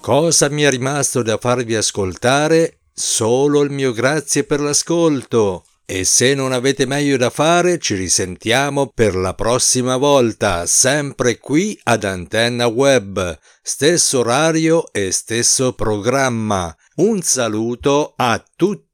Cosa mi è rimasto da farvi ascoltare? Solo il mio grazie per l'ascolto. E se non avete meglio da fare, ci risentiamo per la prossima volta, sempre qui ad Antenna Web, stesso orario e stesso programma. Un saluto a tutti